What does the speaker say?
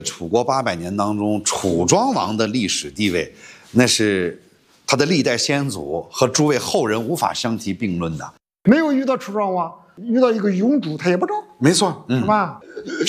楚国800年当中，楚庄王的历史地位，那是他的历代先祖和诸位后人无法相提并论的。 没有遇到楚庄王，遇到一个庸主，他也不招， 没错， 是吧？